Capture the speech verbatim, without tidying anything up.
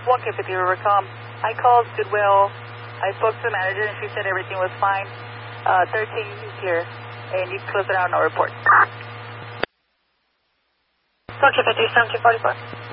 one K fifty Rivercom. I called Goodwill. I spoke to the manager and she said everything was fine. Uh, thirteen is here, and you can close it out, no report. one K fifty, seventeen forty-four.